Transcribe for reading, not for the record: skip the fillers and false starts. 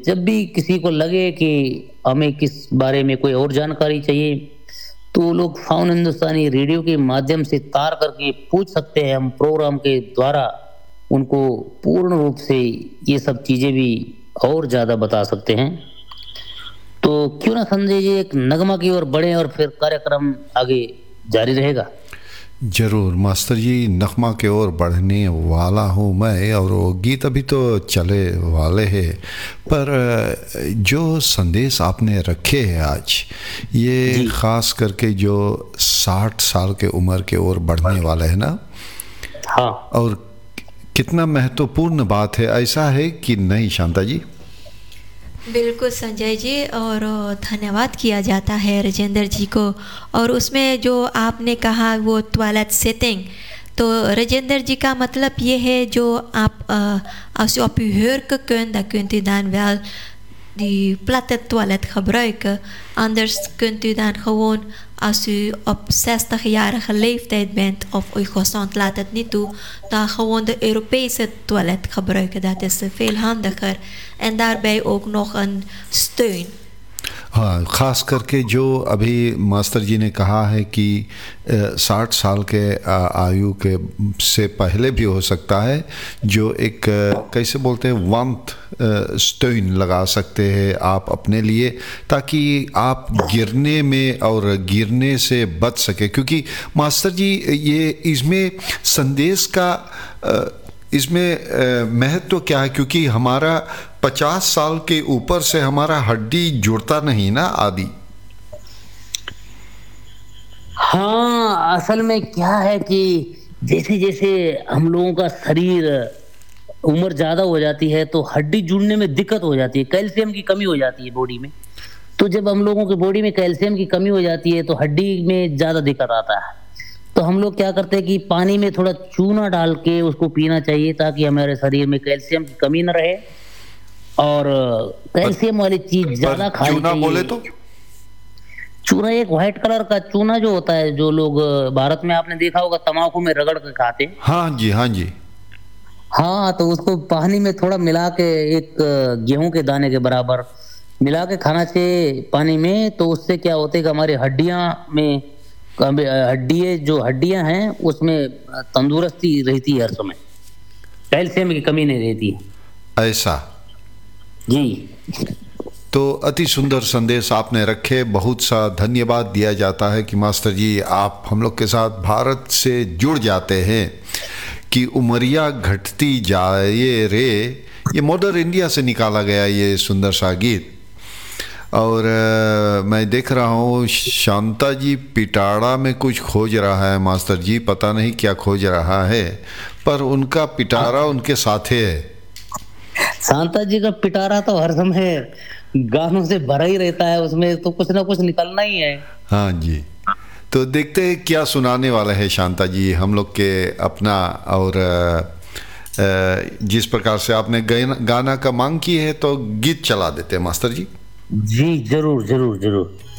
जब भी किसी को लगे कि हमें किस बारे में कोई और जानकारी चाहिए, तो वो लोग फाउन हिंदुस्तानी रेडियो के माध्यम से तार करके पूछ सकते हैं। हम प्रोग्राम के द्वारा उनको पूर्ण रूप से ये सब चीज़ें भी और ज़्यादा बता सकते हैं। तो क्यों ना संजय जी एक नगमा की ओर बढ़े और फिर कार्यक्रम आगे जारी रहेगा। जरूर मास्टर जी, नगमा के ओर बढ़ने वाला हूँ मैं, और वो गीत अभी तो चले वाले हैं, पर जो संदेश आपने रखे हैं आज, ये जी ख़ास करके जो 60 साल के उम्र के ओर बढ़ने वाले हैं ना, हाँ। और कितना महत्वपूर्ण बात है, ऐसा है कि नहीं शांता जी? बिल्कुल संजय जी, और धन्यवाद किया जाता है राजेंद्र जी को। और उसमें जो आपने कहा वो टॉयलेट सेटिंग, तो राजेंद्र जी का मतलब ये है जो आप als u op uw hurken kunt, dan kunt u dan wel die platte toilet gebruiken. Anders kunt u dan gewoon, als u op 60-jarige leeftijd bent of uw gezond laat het niet toe, dan gewoon de Europese toilet gebruiken. Dat is veel handiger. En daarbij ook nog een steun. हाँ, ख़ास करके जो अभी master जी ने कहा है कि 60 साल के आयु के से पहले भी हो सकता है, जो एक कैसे बोलते हैं वंत स्टोन लगा सकते हैं आप अपने लिए, ताकि आप गिरने में और गिरने से बच सके। क्योंकि मास्टर जी ये इसमें संदेश का इसमें महत्व क्या है? क्योंकि हमारा 50 साल के ऊपर से हमारा हड्डी जुड़ता नहीं ना आदि। हाँ, असल में क्या है कि जैसे जैसे हम लोगों का शरीर उम्र ज्यादा हो जाती है तो हड्डी जुड़ने में दिक्कत हो जाती है, कैल्शियम की कमी हो जाती है बॉडी में। तो जब हम लोगों की बॉडी में कैल्शियम की कमी हो जाती है तो हड्डी में ज्यादा दिक्कत आता है। तो हम लोग क्या करते हैं कि पानी में थोड़ा चूना डाल के उसको पीना चाहिए, ताकि हमारे शरीर में कैल्शियम की कमी न रहे और कैल्शियम वाली चीज ज्यादा खानी चूना चाहिए। बोले तो चूना एक व्हाइट कलर का चूना जो होता है, जो लोग भारत में आपने देखा होगा तम्बाकू में रगड़ के खाते हैं। हाँ जी, हाँ जी। हाँ, तो उसको पानी में थोड़ा मिला के एक गेहूं के दाने के बराबर मिला के खाना चाहिए पानी में। तो उससे क्या होता है कि हमारी हड्डियां में हड्डियां हैं उसमें तंदुरुस्ती रहती है, हर समय कैल्शियम की कमी नहीं रहती है। ऐसा जी, तो अति सुंदर संदेश आपने रखे, बहुत सा धन्यवाद दिया जाता है कि मास्टर जी आप हम लोग के साथ भारत से जुड़ जाते हैं कि उमरिया घटती जाए रे, ये मॉडर्न इंडिया से निकाला गया ये सुंदर सा गीत। और मैं देख रहा हूँ शांता जी पिटारा में कुछ खोज रहा है मास्टर जी, पता नहीं क्या खोज रहा है, पर उनका पिटारा उनके साथ है। शांता जी का पिटारा तो हर समय गानों से भरा ही रहता है, उसमें तो कुछ ना कुछ निकलना ही है। हाँ जी, तो देखते हैं क्या सुनाने वाला है शांता जी हम लोग के अपना। और जिस प्रकार से आपने गाना का मांग की है तो गीत चला देते हैं मास्टर जी। जी जरूर जरूर जरूर।